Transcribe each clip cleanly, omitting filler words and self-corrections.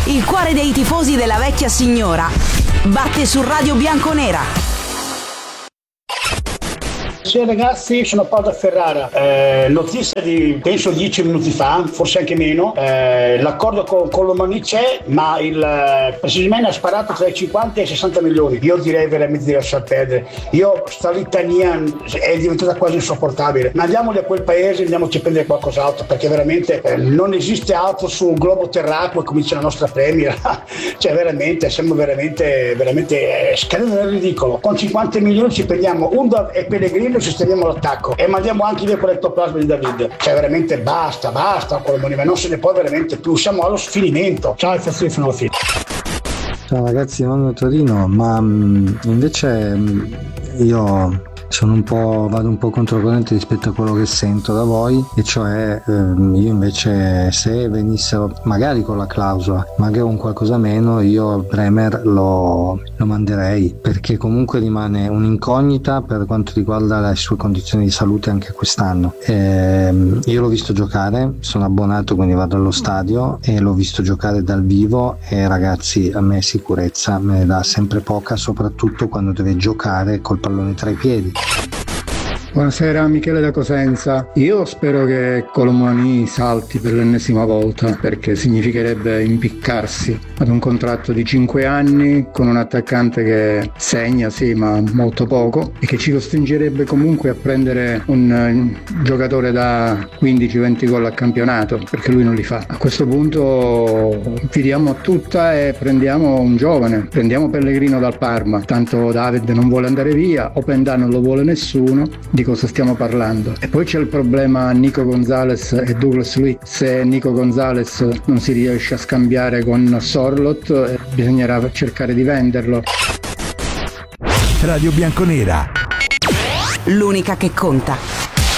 il cuore dei tifosi della vecchia signora, batte su Radio Bianconera. Sì ragazzi, sono Paolo da Ferrara. Notizia di penso 10 minuti fa, forse anche meno. L'accordo con l'Omani c'è, ma il presidente ha sparato tra i 50 e i 60 milioni. Io direi veramente di lasciar perdere. Sta litania è diventata quasi insopportabile. Ma andiamoli a quel paese, andiamoci a prendere qualcos'altro, perché veramente non esiste altro sul globo terracqueo, come dice la nostra Premier. Cioè veramente, siamo veramente scadendo nel ridicolo. Con 50 milioni ci prendiamo Undaf e Pellegrino, sistemiamo l'attacco e mandiamo anche via quell'ettoplasma di David. Cioè veramente basta con le monete, non se ne può veramente più, siamo allo sfinimento. Ciao e fatti fino alla fine. Ciao ragazzi, Manu Torino, ma invece io vado un po' controcorrente rispetto a quello che sento da voi, e cioè io invece, se venissero magari con la clausola, magari con qualcosa meno, io Bremer lo manderei, perché comunque rimane un'incognita per quanto riguarda le sue condizioni di salute anche quest'anno. Io l'ho visto giocare, sono abbonato, quindi vado allo stadio e l'ho visto giocare dal vivo, e ragazzi, a me sicurezza me ne dà sempre poca, soprattutto quando deve giocare col pallone tra i piedi. Buonasera, Michele da Cosenza. Io spero che Colomani salti per l'ennesima volta, perché significherebbe impiccarsi ad un contratto di 5 anni con un attaccante che segna, sì, ma molto poco, e che ci costringerebbe comunque a prendere un giocatore da 15-20 gol a campionato, perché lui non li fa. A questo punto fidiamo a tutta e prendiamo un giovane, prendiamo Pellegrino dal Parma, tanto David non vuole andare via, Openda non lo vuole nessuno, di cosa stiamo parlando? E poi c'è il problema Nico Gonzalez e Douglas Luiz. Se Nico Gonzalez non si riesce a scambiare con Sorloth, bisognerà cercare di venderlo. Radio Bianconera, l'unica che conta.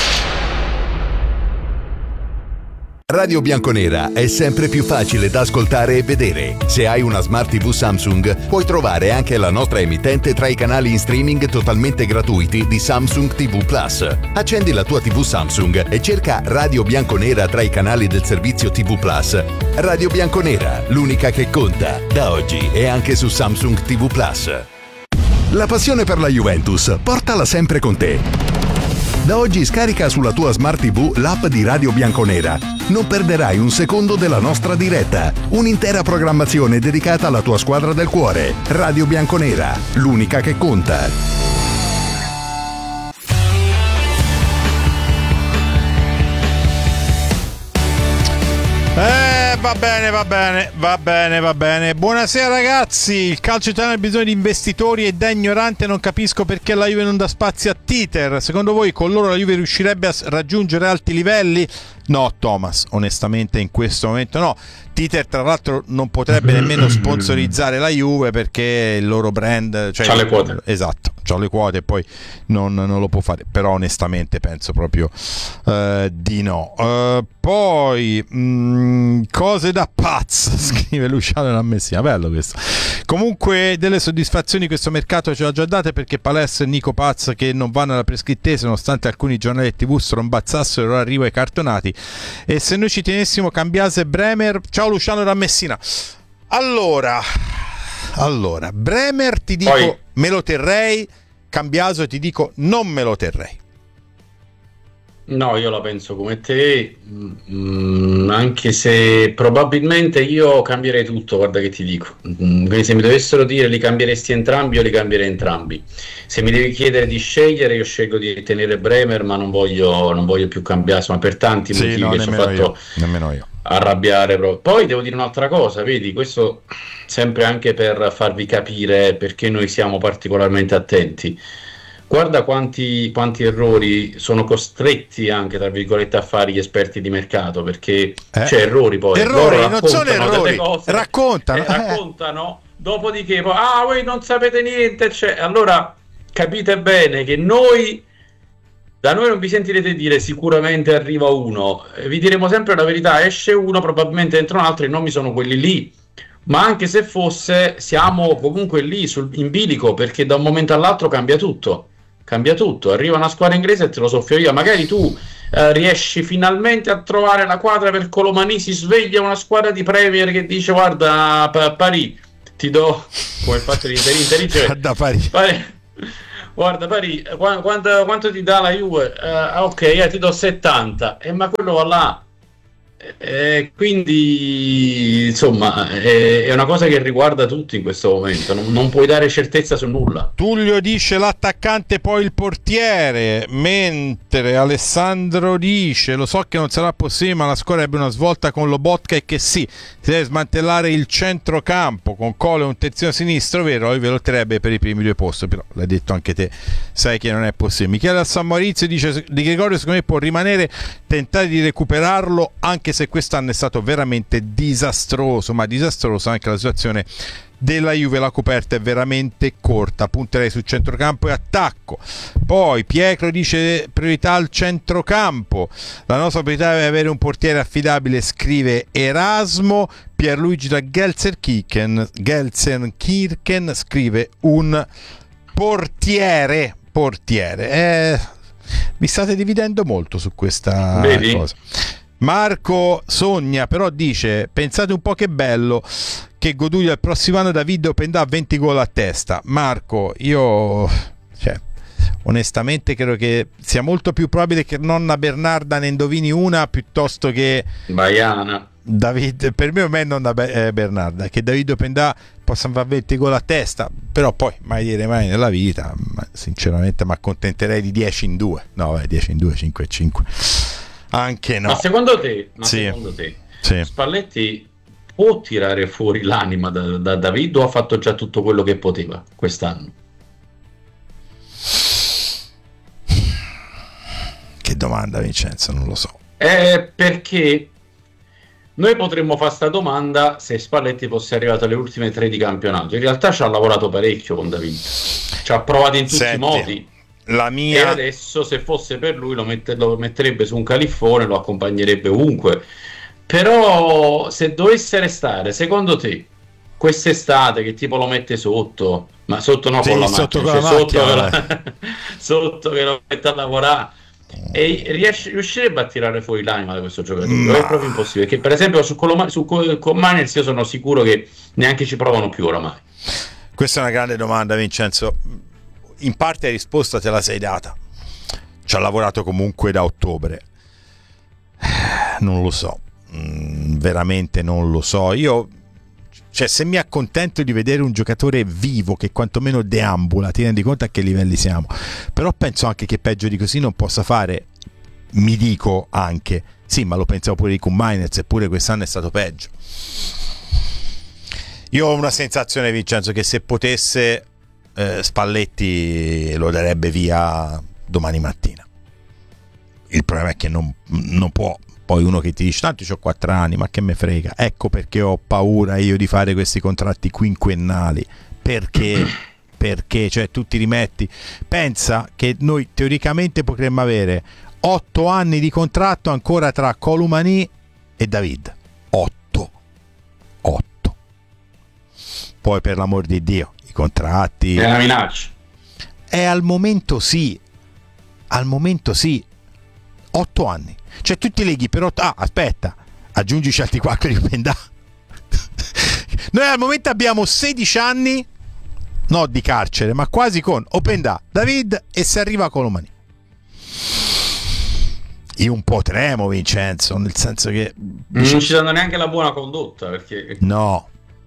Radio Bianconera è sempre più facile da ascoltare e vedere. Se hai una Smart TV Samsung, puoi trovare anche la nostra emittente tra i canali in streaming totalmente gratuiti di Samsung TV Plus. Accendi la tua TV Samsung e cerca Radio Bianconera tra i canali del servizio TV Plus. Radio Bianconera, l'unica che conta, da oggi e anche su Samsung TV Plus. La passione per la Juventus, portala sempre con te. Da oggi scarica sulla tua Smart TV l'app di Radio Bianconera. Non perderai un secondo della nostra diretta. Un'intera programmazione dedicata alla tua squadra del cuore. Radio Bianconera, l'unica che conta. Va bene. Buonasera ragazzi, il calcio italiano ha bisogno di investitori e da ignorante non capisco perché la Juve non dà spazio a Titer. Secondo voi con loro la Juve riuscirebbe a raggiungere alti livelli? No, Thomas, onestamente in questo momento no. Titer tra l'altro non potrebbe nemmeno sponsorizzare la Juve perché il loro brand, cioè, c'ha le quote. Esatto, c'ha le quote e poi non lo può fare. Però onestamente penso proprio di no. Poi cose da pazzo, scrive Luciano da Messina. Bello questo. Comunque delle soddisfazioni questo mercato ce l'ha già date, perché Palestra e Nico Paz, che non vanno alla prescrittese nonostante alcuni giornali TV strombazzassero il loro arrivo ai cartonati. E se noi ci tenessimo cambiasse Bremer. Ciao Luciano da Messina. Allora Bremer ti dico poi me lo terrei, Cambiaso ti dico non me lo terrei. No, io la penso come te, anche se probabilmente io cambierei tutto, guarda che ti dico. Quindi se mi dovessero dire li cambieresti entrambi, io li cambierei entrambi. Se mi devi chiedere di scegliere, io scelgo di tenere Bremer, ma non voglio più cambiare, ma per tanti motivi che ci ho fatto nemmeno io arrabbiare. Poi devo dire un'altra cosa, vedi, questo sempre anche per farvi capire perché noi siamo particolarmente attenti. Guarda quanti errori sono costretti anche, tra virgolette, a fare gli esperti di mercato, perché c'è errori poi. Errori, non sono errori, raccontano, dopodiché poi, voi non sapete niente, allora capite bene che da noi non vi sentirete dire sicuramente arriva uno, vi diremo sempre la verità, esce uno, probabilmente entra un altro, i nomi sono quelli lì. Ma anche se fosse, siamo comunque lì in bilico, perché da un momento all'altro cambia tutto, arriva una squadra inglese e te lo soffio io, magari tu riesci finalmente a trovare la quadra per Colomani, si sveglia una squadra di Premier che dice guarda Paris, ti do, come fatto di intelligente, da Paris. Guarda Paris, quanto ti dà la Juve? Ok, ti do 70, ma quello va là. Quindi insomma è una cosa che riguarda tutti in questo momento, non puoi dare certezza su nulla. Tullio dice l'attaccante poi il portiere, mentre Alessandro dice lo so che non sarà possibile ma la squadra ebbe una svolta con Lobotka e che sì, si deve smantellare il centrocampo con Colo e un terzino sinistro, vero? Lui ve lo lotterebbe per i primi 2 posti, però l'hai detto anche te, sai che non è possibile. Michele da San Maurizio dice Di Gregorio secondo me può rimanere, tentare di recuperarlo anche se quest'anno è stato veramente disastroso, ma disastroso anche la situazione della Juve, la coperta è veramente corta, punterei sul centrocampo e attacco. Poi Pietro dice priorità al centrocampo, la nostra priorità è avere un portiere affidabile, scrive Erasmo. Pierluigi da Gelsenkirchen scrive un portiere. Vi state dividendo molto su questa cosa. Marco sogna, però dice pensate un po' che bello che Goduglia il prossimo anno David Openda 20 gol a testa. Marco, io onestamente credo che sia molto più probabile che nonna Bernarda ne indovini una piuttosto che Baiana. David, per me è nonna Bernarda, che David Openda possa fare 20 gol a testa, però poi mai dire mai nella vita, ma sinceramente mi accontenterei di 10 in 2, 10 in 2, 5 e 5. Anche no. Ma secondo te, sì. Spalletti può tirare fuori l'anima da David o ha fatto già tutto quello che poteva quest'anno? Che domanda, Vincenzo, non lo so. Perché noi potremmo fare sta domanda se Spalletti fosse arrivato alle ultime 3 di campionato. In realtà ci ha lavorato parecchio con David, ci ha provato in tutti i modi. E adesso se fosse per lui lo metterebbe su un califfone, lo accompagnerebbe ovunque. Però se dovesse restare, secondo te quest'estate che tipo lo mette sotto, ma sotto no, con la macchina, sotto che lo mette a lavorare, e riuscirebbe a tirare fuori l'anima da questo giocatore? È proprio impossibile, perché per esempio con Mainz io sono sicuro che neanche ci provano più oramai. Questa è una grande domanda, Vincenzo. In parte la risposta te la sei data. Ci ha lavorato comunque da ottobre. Non lo so, veramente non lo so. Io, se mi accontento di vedere un giocatore vivo che quantomeno deambula, ti rendi conto a che livelli siamo. Però penso anche che peggio di così non possa fare. Mi dico anche, sì, ma lo pensavo pure di Mainz, eppure quest'anno è stato peggio. Io ho una sensazione, Vincenzo, che se potesse Spalletti lo darebbe via domani mattina. Il problema è che non può. Poi uno che ti dice tanto c'ho 4 anni, ma che me frega, ecco perché ho paura io di fare questi contratti quinquennali, perché cioè tu ti rimetti, pensa che noi teoricamente potremmo avere 8 anni di contratto ancora tra Colomani e David, 8. Poi per l'amor di Dio i contratti è una minaccia. Al momento sì 8 anni, cioè tu ti leghi per 8 aspetta, aggiungici altri 4 di Openda. Noi al momento abbiamo 16 anni no di carcere, ma quasi, con Openda, David e se arriva Colomani. Io un po' tremo, Vincenzo, nel senso che non ci danno neanche la buona condotta, perché no,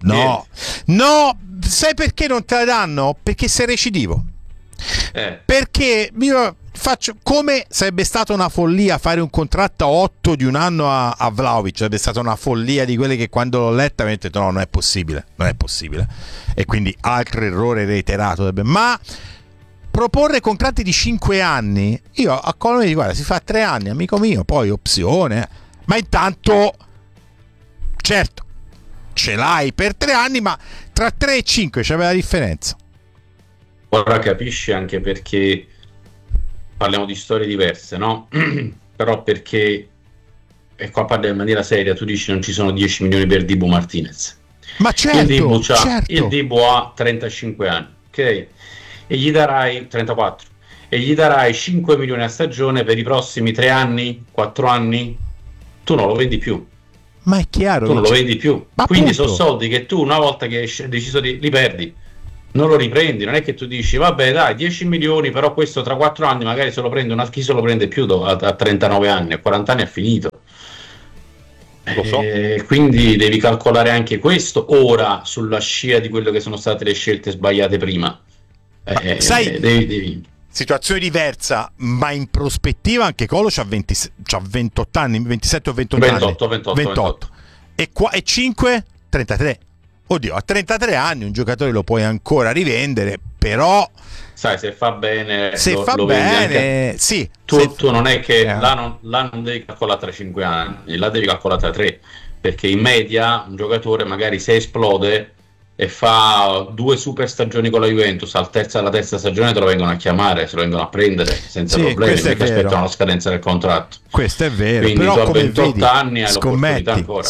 sai perché non te la danno? Perché sei recidivo. Perché io faccio, come sarebbe stata una follia fare un contratto a 8 di un anno a Vlahovic, sarebbe stata una follia di quelle che quando l'ho letta mi ho detto no, non è possibile, e quindi altro errore reiterato. Ma proporre contratti di 5 anni, io a Colomani dico guarda, si fa 3 anni amico mio, poi opzione, ma intanto certo ce l'hai per 3 anni, ma tra 3 e 5 c'è la differenza. Ora capisci anche perché parliamo di storie diverse, no? Però perché, e qua parli in maniera seria, tu dici non ci sono 10 milioni per Dibu Martinez. Ma certo, il Dibu ha 35 anni, ok? E gli darai 34. e gli darai 5 milioni a stagione per i prossimi 3 anni, 4 anni, tu non lo vendi più. Ma è chiaro, tu non lo vendi più. Ma quindi appunto, sono soldi che tu, una volta che hai deciso di li perdi, non lo riprendi. Non è che tu dici vabbè dai 10 milioni, però questo tra 4 anni magari se lo prende chi se lo prende più a 39 anni, a 40 anni è finito. Lo so. Quindi devi calcolare anche questo ora sulla scia di quello che sono state le scelte sbagliate prima. Sai, devi. Situazione diversa, ma in prospettiva anche Colo c'ha 28 anni, 27 o 28 anni. 28. E 5? 33. Oddio, a 33 anni un giocatore lo puoi ancora rivendere, però sai, se fa bene, lo bene, sì. Tu non è che là non devi calcolare tra 5 anni, là devi calcolare tra 3, perché in media un giocatore magari se esplode e fa 2 super stagioni con la Juventus, alla terza stagione te lo vengono a chiamare, se lo vengono a prendere senza problemi, perché aspettano la scadenza del contratto. Questo è vero. Quindi però tu a come 28 vedi, anni hai l'opportunità ancora.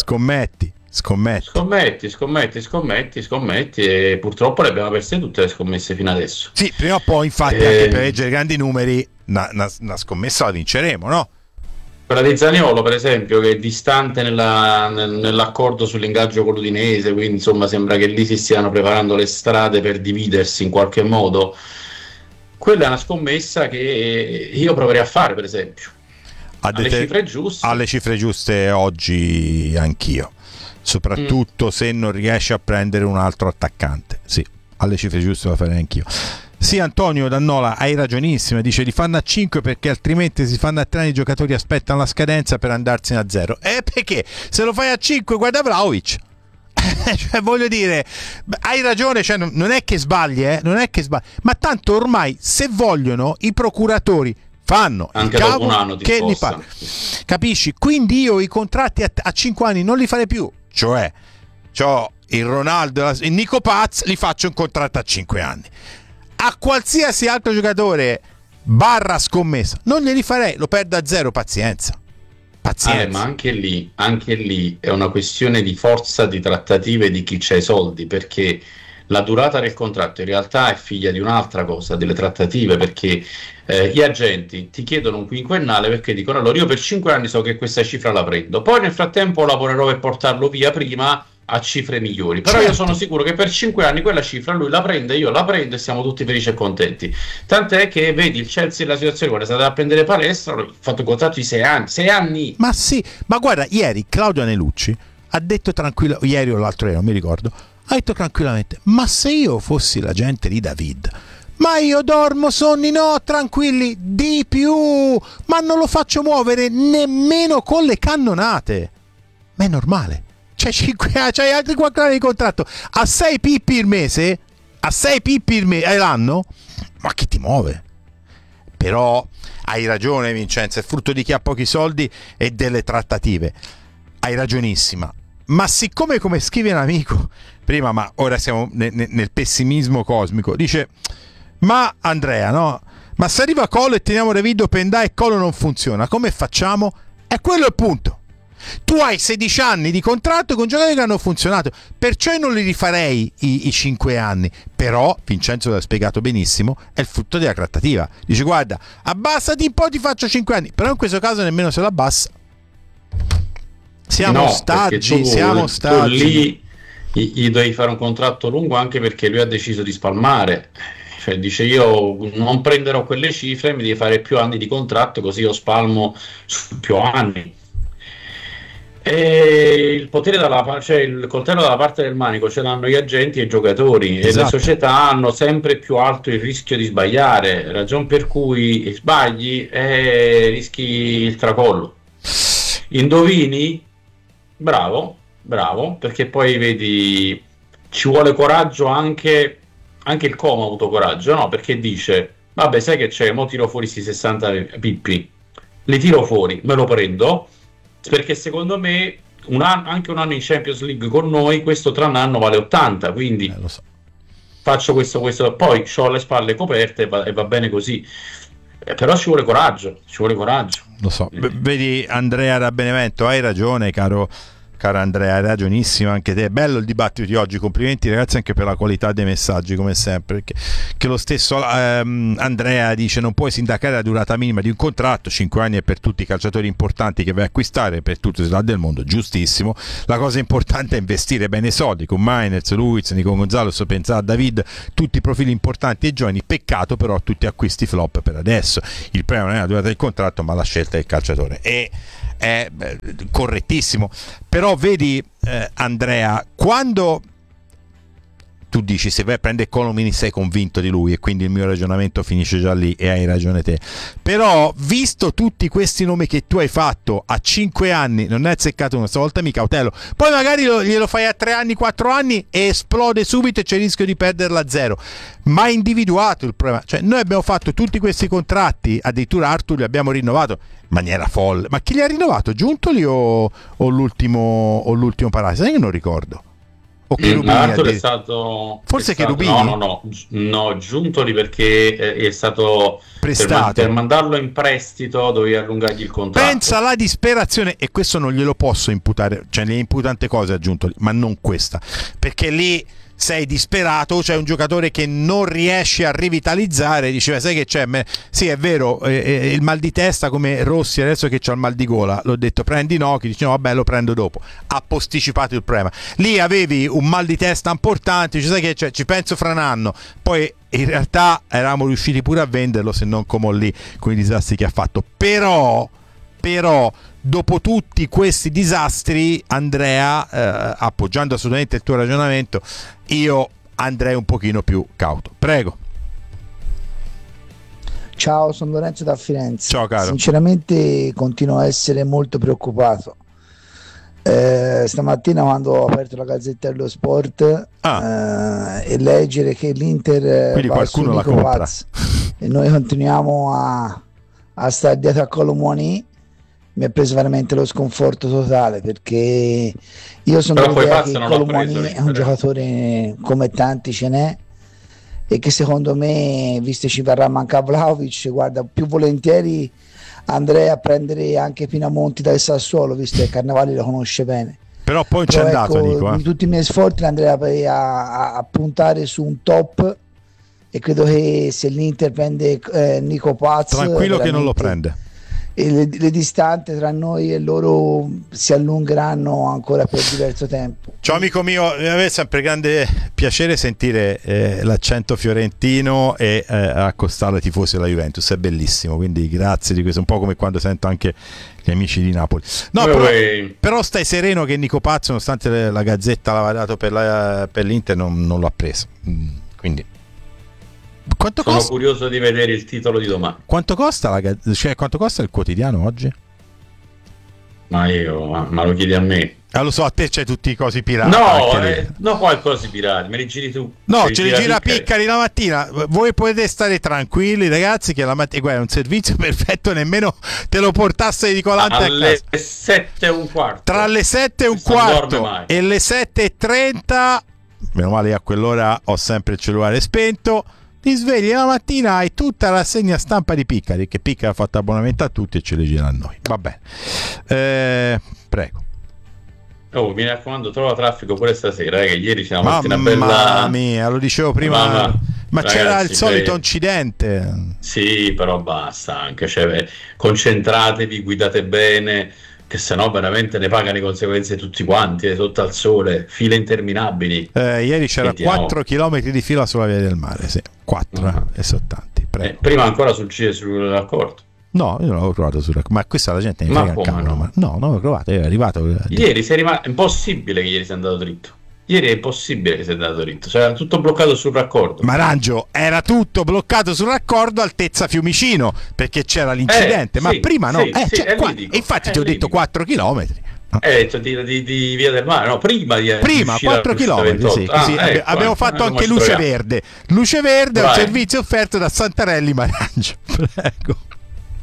Scommetti e purtroppo le abbiamo perse tutte le scommesse fino adesso. Sì, prima o poi infatti anche per leggere grandi numeri una scommessa la vinceremo, no? Quella di Zaniolo per esempio, che è distante nell'accordo sull'ingaggio con l'Udinese, quindi insomma sembra che lì si stiano preparando le strade per dividersi in qualche modo. Quella è una scommessa che io proverei a fare, per esempio, alle cifre giuste. Alle cifre giuste oggi anch'io, soprattutto se non riesce a prendere un altro attaccante. Sì, alle cifre giuste lo farei anch'io. Sì, Antonio Dannola, hai ragionissimo, dice li fanno a 5 perché altrimenti si fanno a 3 anni, i giocatori aspettano la scadenza per andarsene a 0. Perché se lo fai a 5 guarda Vlahovic. Cioè, voglio dire, hai ragione, cioè, non è che sbagli, non è che sbagli, ma tanto ormai se vogliono i procuratori fanno anche il dopo cavo un anno che li fa. Capisci? Quindi io i contratti a 5 anni non li farei più, cioè c'ho il Ronaldo, il Nico Paz, li faccio un contratto a 5 anni. A qualsiasi altro giocatore / scommessa non glieli farei, lo perdo a 0, pazienza. Ma anche lì è una questione di forza di trattative di chi c'ha i soldi, perché la durata del contratto in realtà è figlia di un'altra cosa, delle trattative, perché gli agenti ti chiedono un quinquennale perché dicono allora io per 5 anni so che questa cifra la prendo, poi nel frattempo lavorerò per portarlo via prima a cifre migliori, però certo, io sono sicuro che per 5 anni quella cifra lui la prende, io la prendo e siamo tutti felici e contenti. Tant'è che vedi il Chelsea, la situazione quando è stata a prendere Palestra, ha fatto un contratto di 6 anni. Ma sì, ma guarda, ieri Claudio Anelucci ha detto tranquillo, ieri o l'altro ieri non mi ricordo, ha detto tranquillamente, ma se io fossi l'agente di David, ma io dormo sonni, no, tranquilli, di più, ma non lo faccio muovere nemmeno con le cannonate, ma è normale. C'hai altri 4 anni di contratto a 6 pippi il mese, l'anno, ma chi ti muove? Però hai ragione Vincenzo, è frutto di chi ha pochi soldi e delle trattative, hai ragionissima, ma siccome, come scrive un amico prima, ma ora siamo nel pessimismo cosmico, dice ma Andrea, no? Ma se arriva Colo e teniamo David Openda e Colo non funziona, come facciamo? È quello il punto. Tu hai 16 anni di contratto con giocatori che hanno funzionato, perciò io non li rifarei i 5 anni. Però Vincenzo l'ha spiegato benissimo, è il frutto della trattativa. Dice guarda, abbassati un po', ti faccio 5 anni, però in questo caso nemmeno se lo abbassa. Siamo stagi. Tu lì gli devi fare un contratto lungo, anche perché lui ha deciso di spalmare. Cioè dice io non prenderò quelle cifre, mi devi fare più anni di contratto, così io spalmo su più anni. E il potere il coltello dalla parte del manico ce l'hanno gli agenti e i giocatori, esatto, e le società hanno sempre più alto il rischio di sbagliare, ragion per cui sbagli e rischi il tracollo. Indovini? Bravo, perché poi vedi ci vuole coraggio, anche il Como ha avuto coraggio, no? Perché dice vabbè, sai che c'è, mo tiro fuori questi 60 pippi, li tiro fuori, me lo prendo, perché secondo me anche un anno in Champions League con noi, questo tra un anno vale 80, quindi lo so, faccio questo, poi ho le spalle coperte e va bene così, però ci vuole coraggio. Lo so, vedi Andrea da Benevento, hai ragione caro cara Andrea, hai ragionissimo anche te. È bello il dibattito di oggi, complimenti ragazzi anche per la qualità dei messaggi come sempre, perché che lo stesso Andrea dice non puoi sindacare la durata minima di un contratto, 5 anni è per tutti i calciatori importanti che vai a acquistare per tutte le città del mondo, giustissimo. La cosa importante è investire bene i soldi con Mainers, Luiz, Nico Gonzalez, pensare a David, tutti i profili importanti e giovani, peccato però tutti acquisti flop per adesso. Il premio non è la durata del contratto ma la scelta del calciatore, e è correttissimo. Però vedi Andrea, quando tu dici se vai a prendere Colomini sei convinto di lui, e quindi il mio ragionamento finisce già lì, e hai ragione te. Però visto tutti questi nomi che tu hai fatto a 5 anni, non è azzeccato una volta, mi cautelo. Poi magari glielo fai a 3 anni, 4 anni e esplode subito e c'è il rischio di perderla a zero. Ma hai individuato il problema. Cioè noi abbiamo fatto tutti questi contratti, addirittura Arthur li abbiamo rinnovato in maniera folle. Ma chi li ha rinnovato? Giuntoli o l'ultimo Parasi? Sai che non ricordo. Arthur è stato forse Cherubini? No, Giuntoli perché è stato prestato. Per mandarlo in prestito dovevi allungargli il contratto. Pensa alla disperazione, e questo non glielo posso imputare, cioè ne imputa tante cose a Giuntoli, ma non questa, perché lì sei disperato, c'è un giocatore che non riesce a rivitalizzare, diceva sai che c'è, sì è vero, il mal di testa come Rossi adesso che c'ha il mal di gola, l'ho detto prendi Noki, dice no vabbè lo prendo dopo, ha posticipato il problema. Lì avevi un mal di testa importante, dice sai che c'è, ci penso fra un anno, poi in realtà eravamo riusciti pure a venderlo, se non come lì con i disastri che ha fatto. Però dopo tutti questi disastri, Andrea, appoggiando assolutamente il tuo ragionamento, io andrei un pochino più cauto. Prego. Ciao, sono Lorenzo da Firenze. Ciao caro. Sinceramente continuo a essere molto preoccupato. Stamattina quando ho aperto la Gazzetta dello Sport e leggere che l'Inter quindi va qualcuno su la Nico compra Paz, e noi continuiamo a stare dietro a Colomoni, mi ha preso veramente lo sconforto totale, perché io sono dell'idea che Colomoni è un giocatore come tanti ce n'è, e che secondo me, visto ci verrà a mancare Vlahovic, guarda, più volentieri andrei a prendere anche Pinamonti dal Sassuolo, visto che Carnevali lo conosce bene. Però poi c'è andato Nico, di tutti i miei sforzi andrei a puntare su un top, e credo che se l'Inter prende Nico Paz, tranquillo che non lo prende, e le distanze tra noi e loro si allungheranno ancora per diverso tempo. Ciao amico mio, mi è sempre grande piacere sentire l'accento fiorentino e accostare ai tifosi della Juventus, è bellissimo, quindi grazie di questo, un po' come quando sento anche gli amici di Napoli. No, però stai sereno che Nico Pazzo, nonostante la Gazzetta l'aveva dato per l'Inter, non lo ha preso, quindi quanto sono costa? Curioso di vedere il titolo di domani. Quanto costa quanto costa il quotidiano oggi? Ma lo chiedi a me? Lo so, a te c'hai tutti i cosi pirati. No, qualcosa pirati, me li giri tu. No, ce li gira Piccari la mattina. Voi potete stare tranquilli, ragazzi, che la mattina, guarda, è un servizio perfetto, nemmeno te lo portasse edicolante alle 7:15. Tra le 7:15 e le 7:30, meno male a quell'ora ho sempre il cellulare spento. Ti svegli la mattina, hai tutta la rassegna stampa di Piccari, che Piccari ha fatto abbonamento a tutti e ce le gira a noi. Va bene, prego. Oh, mi raccomando, trova traffico pure stasera, che ieri c'era una mattina bella. Mamma bella. mia, lo dicevo prima, ma ragazzi, c'era il solito incidente. Sì, però basta anche, cioè, concentratevi, guidate bene, che sennò veramente ne pagano le conseguenze tutti quanti, sotto al sole, file interminabili. Ieri c'era 4 km di fila sulla via del mare, sì, 4 e sono tanti. Prima ancora sull'accordo. No, io non l'avevo provato ma questa la gente ne frega il cavolo. No, non l'avevo provato, è arrivato. Ieri sei rimasto, è impossibile che ieri sia andato dritto. Ieri è impossibile che sia andato dritto, cioè era tutto bloccato sul raccordo. Marangio, era tutto bloccato sul raccordo altezza Fiumicino, perché c'era l'incidente, ma prima no. Infatti ti ho detto 4 chilometri. Detto di via del mare, no, prima 4 km, sì, così abbiamo fatto anche luce verde. Luce verde è un servizio offerto da Santarelli Marangio. Prego.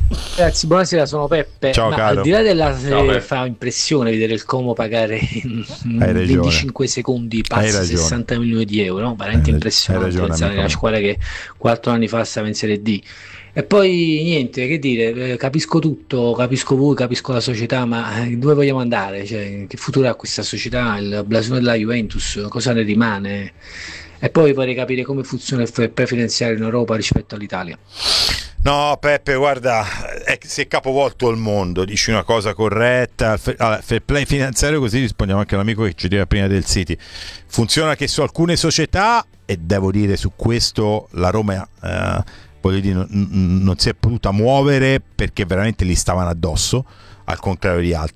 Ragazzi, buonasera, sono Peppe. Ciao, caro. Al di là della fa impressione vedere il Como pagare in 25 secondi passa 60 milioni di euro, no? Veramente impressionante pensare alla squadra che 4 anni fa stava in Serie D. E poi niente, che dire, capisco tutto, capisco voi, capisco la società, ma dove vogliamo andare? Cioè, che futuro ha questa società? Il blasone della Juventus, cosa ne rimane? E poi vorrei capire come funziona il fair play finanziario in Europa rispetto all'Italia. No, Peppe, guarda, si è capovolto il mondo, dici una cosa corretta. Fair play finanziario, così rispondiamo anche all'amico che ci diceva prima del City. Funziona che su alcune società, e devo dire su questo la Roma voglio dire, non si è potuta muovere perché veramente gli stavano addosso, al contrario di